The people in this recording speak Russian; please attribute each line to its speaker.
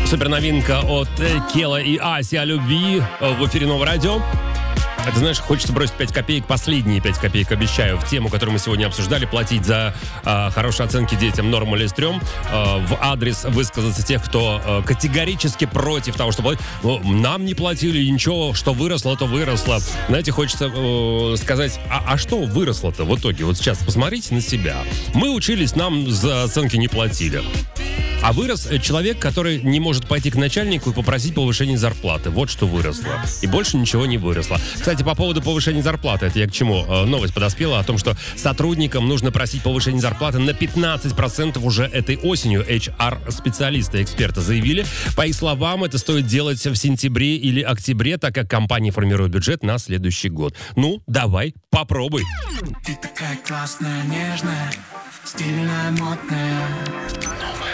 Speaker 1: Суперновинка от Кела и Аси о любви в эфире Нового радио. Ты знаешь, хочется бросить 5 копеек, последние 5 копеек, обещаю, в тему, которую мы сегодня обсуждали, платить за хорошие оценки детям норм или стрём, в адрес высказаться тех, кто категорически против того, что платить. Нам не платили, и ничего, что выросло, то выросло. Знаете, хочется сказать, а что выросло-то в итоге? Вот сейчас посмотрите на себя. Мы учились, нам за оценки не платили. А вырос человек, который не может пойти к начальнику и попросить повышения зарплаты. Вот что выросло. И больше ничего не выросло. Кстати, по поводу повышения зарплаты, это я к чему? Новость подоспела о том, что сотрудникам нужно просить повышение зарплаты на 15% уже этой осенью. HR-специалисты, эксперты заявили. По их словам, это стоит делать в сентябре или октябре, так как компании формируют бюджет на следующий год. Ну, давай, попробуй.
Speaker 2: Ты такая классная, нежная, стильная, модная.